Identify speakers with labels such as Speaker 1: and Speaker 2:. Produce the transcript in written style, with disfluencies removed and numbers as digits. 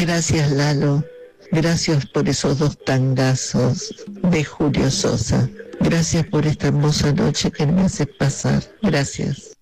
Speaker 1: Gracias, Lalo. Gracias por esos 2 tangazos de Julio Sosa. Gracias por esta hermosa noche que me haces pasar. Gracias.